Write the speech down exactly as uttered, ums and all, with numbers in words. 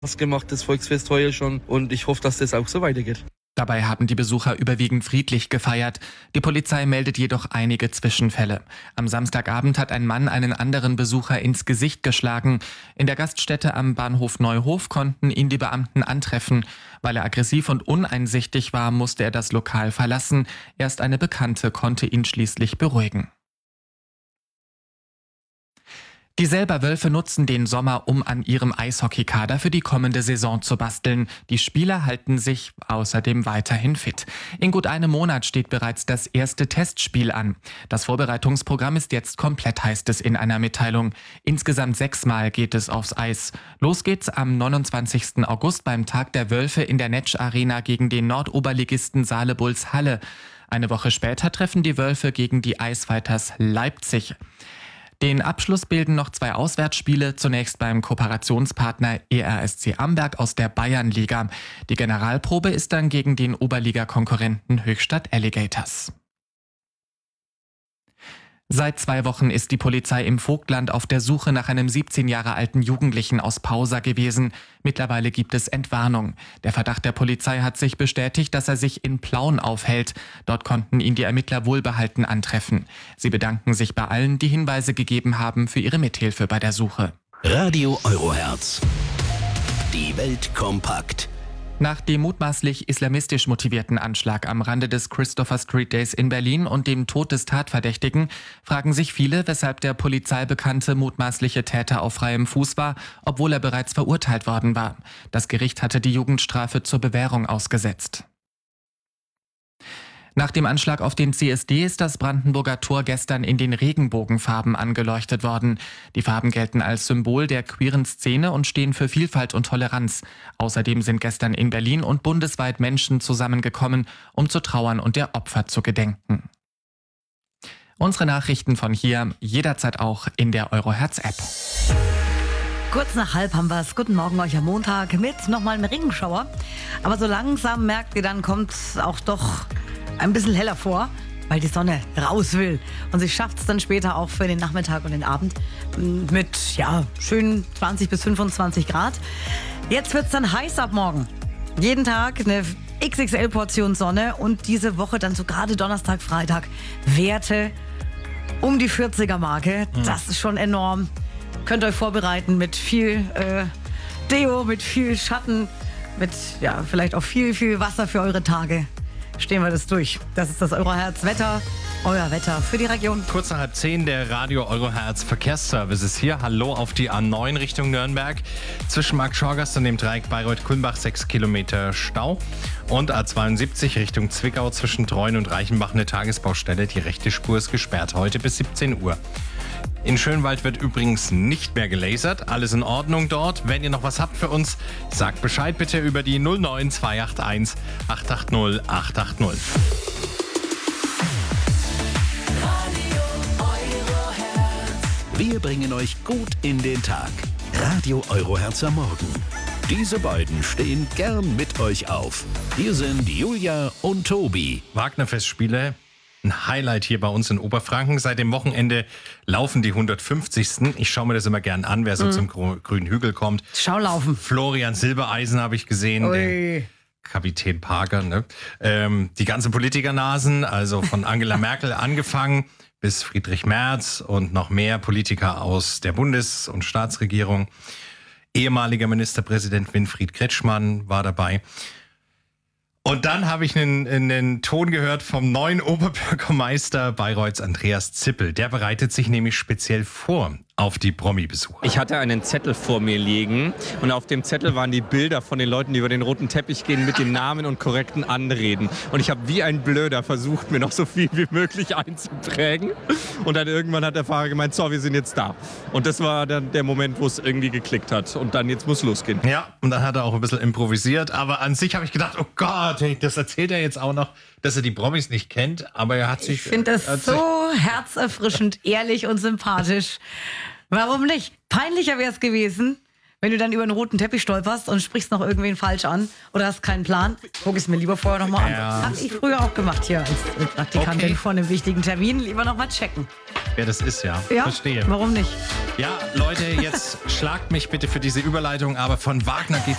Was gemacht, das Volksfest heuer schon, und ich hoffe, dass das auch so weitergeht. Dabei haben die Besucher überwiegend friedlich gefeiert. Die Polizei meldet jedoch einige Zwischenfälle. Am Samstagabend hat ein Mann einen anderen Besucher ins Gesicht geschlagen. In der Gaststätte am Bahnhof Neuhof konnten ihn die Beamten antreffen. Weil er aggressiv und uneinsichtig war, musste er das Lokal verlassen. Erst eine Bekannte konnte ihn schließlich beruhigen. Die Selberwölfe nutzen den Sommer, um an ihrem Eishockeykader für die kommende Saison zu basteln. Die Spieler halten sich außerdem weiterhin fit. In gut einem Monat steht bereits das erste Testspiel an. Das Vorbereitungsprogramm ist jetzt komplett, heißt es in einer Mitteilung. Insgesamt sechsmal geht es aufs Eis. Los geht's am neunundzwanzigsten August beim Tag der Wölfe in der Netsch Arena gegen den Nordoberligisten Saale Bulls Halle. Eine Woche später treffen die Wölfe gegen die Eisfighters Leipzig. Den Abschluss bilden noch zwei Auswärtsspiele, zunächst beim Kooperationspartner E R S C Amberg aus der Bayernliga. Die Generalprobe ist dann gegen den Oberliga-Konkurrenten Höchstadt Alligators. Seit zwei Wochen ist die Polizei im Vogtland auf der Suche nach einem siebzehn Jahre alten Jugendlichen aus Pausa gewesen. Mittlerweile gibt es Entwarnung. Der Verdacht der Polizei hat sich bestätigt, dass er sich in Plauen aufhält. Dort konnten ihn die Ermittler wohlbehalten antreffen. Sie bedanken sich bei allen, die Hinweise gegeben haben für ihre Mithilfe bei der Suche. Radio Eurohertz. Die Welt kompakt. Nach dem mutmaßlich islamistisch motivierten Anschlag am Rande des Christopher Street Days in Berlin und dem Tod des Tatverdächtigen fragen sich viele, weshalb der polizeibekannte mutmaßliche Täter auf freiem Fuß war, obwohl er bereits verurteilt worden war. Das Gericht hatte die Jugendstrafe zur Bewährung ausgesetzt. Nach dem Anschlag auf den C S D ist das Brandenburger Tor gestern in den Regenbogenfarben angeleuchtet worden. Die Farben gelten als Symbol der queeren Szene und stehen für Vielfalt und Toleranz. Außerdem sind gestern in Berlin und bundesweit Menschen zusammengekommen, um zu trauern und der Opfer zu gedenken. Unsere Nachrichten von hier jederzeit auch in der Eurohertz-App. Kurz nach halb haben wir es. Guten Morgen euch am Montag mit nochmal einem Regenschauer. Aber so langsam merkt ihr, dann kommt auch doch ein bisschen heller vor, weil die Sonne raus will. Und sie schafft es dann später auch für den Nachmittag und den Abend mit ja, schönen zwanzig bis fünfundzwanzig Grad. Jetzt wird es dann heiß ab morgen. Jeden Tag eine X X L-Portion Sonne und diese Woche dann so gerade Donnerstag, Freitag Werte um die vierziger-Marke. Das ist schon enorm. Könnt euch vorbereiten mit viel äh, Deo, mit viel Schatten, mit ja, vielleicht auch viel, viel Wasser für eure Tage. Stehen wir das durch. Das ist das Eurohertz-Wetter, euer Wetter für die Region. Kurz nach halb zehn, der Radio Eurohertz Verkehrsservice ist hier. Hallo auf die A neun Richtung Nürnberg. Zwischen Markt Schorgast und dem Dreieck Bayreuth-Kulmbach sechs Kilometer Stau. Und A zweiundsiebzig Richtung Zwickau zwischen Treuen und Reichenbach eine Tagesbaustelle. Die rechte Spur ist gesperrt, heute bis siebzehn Uhr. In Schönwald wird übrigens nicht mehr gelasert. Alles in Ordnung dort. Wenn ihr noch was habt für uns, sagt Bescheid bitte über die null neun zwei acht eins acht acht null acht acht null. Wir bringen euch gut in den Tag. Radio Eurohertz am Morgen. Diese beiden stehen gern mit euch auf. Hier sind Julia und Tobi. Wagner-Festspiele. Ein Highlight hier bei uns in Oberfranken. Seit dem Wochenende laufen die hundertfünfzigsten. Ich schaue mir das immer gern an, wer so mhm. zum grünen Hügel kommt. Schaulaufen. Florian Silbereisen habe ich gesehen. Ui. Der Kapitän Parker. Ne? Ähm, die ganzen Politikernasen, also von Angela Merkel angefangen bis Friedrich Merz und noch mehr Politiker aus der Bundes- und Staatsregierung. Ehemaliger Ministerpräsident Winfried Kretschmann war dabei. Und dann habe ich einen, einen Ton gehört vom neuen Oberbürgermeister Bayreuths, Andreas Zippel. Der bereitet sich nämlich speziell vor auf die Promi-Besucher. Ich hatte einen Zettel vor mir liegen und auf dem Zettel waren die Bilder von den Leuten, die über den roten Teppich gehen mit den Namen und korrekten Anreden. Und ich habe wie ein Blöder versucht, mir noch so viel wie möglich einzuprägen. Und dann irgendwann hat der Fahrer gemeint, so, wir sind jetzt da. Und das war dann der Moment, wo es irgendwie geklickt hat. Und dann, jetzt muss losgehen. Ja, und dann hat er auch ein bisschen improvisiert. Aber an sich habe ich gedacht, oh Gott, das erzählt er jetzt auch noch, dass er die Promis nicht kennt. Aber er hat sich... Ich finde das so herzerfrischend, ehrlich und sympathisch. Warum nicht? Peinlicher wäre es gewesen, wenn du dann über einen roten Teppich stolperst und sprichst noch irgendwen falsch an oder hast keinen Plan. Guck es mir lieber vorher nochmal an. Ja. Habe ich früher auch gemacht hier als Praktikantin Okay. vor einem wichtigen Termin. Lieber nochmal checken. Wer das ist, ja. Ja, Verstehe. warum nicht? Ja, Leute, jetzt schlagt mich bitte für diese Überleitung, aber von Wagner geht's